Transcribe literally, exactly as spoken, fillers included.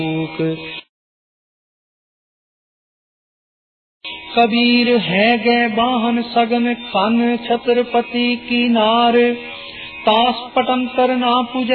कबीर है गए वाहन सगन कन छत्रपति की नार, तास पटन करना पूज